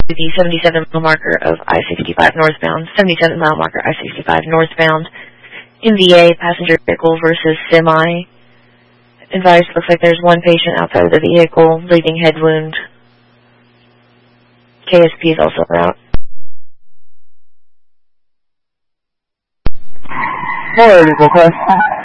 the 77-mile marker of I-65 northbound, 77-mile marker I-65 northbound, MVA passenger vehicle versus semi. Advised, looks like there's one patient outside of the vehicle, bleeding head wound. KSP is also out. More request.